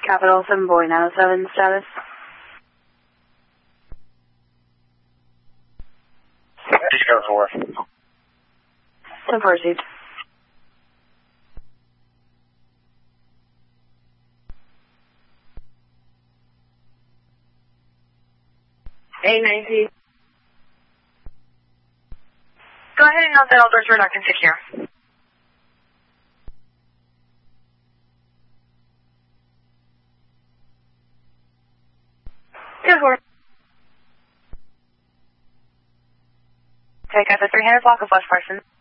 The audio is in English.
Capital 7 Boy 907 status. Disco 4. 10-4 received. A90. Go ahead and note that all doors were locked and secure. Take out the 300 block of West Parsons.